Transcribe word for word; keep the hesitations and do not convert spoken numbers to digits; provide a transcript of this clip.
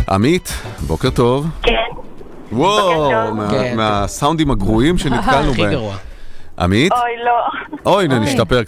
עמית, בוקר טוב. כן. וואו, מה- כן. מהסאונדים הגרועים שנתקלנו הכי בהם. גרוע. עמית? אוי, לא. אוי, הנה, נשתפר